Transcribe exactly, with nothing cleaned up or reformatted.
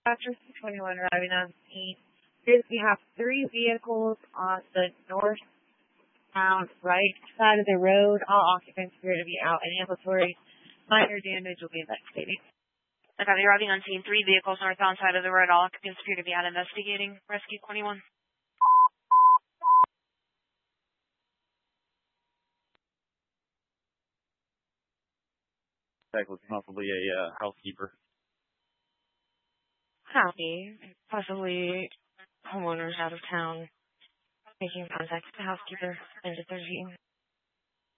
After twenty-one arriving on scene, here's we have three vehicles on the northbound right side of the road. All occupants appear to be out, and ambulatory minor damage will be investigating. I got you arriving on scene. Three vehicles northbound side of the road. All occupants appear to be out investigating. Rescue twenty-one. That was possibly a uh, housekeeper. Copy. Possibly homeowners out of town making contact with the housekeeper. End of thirteen.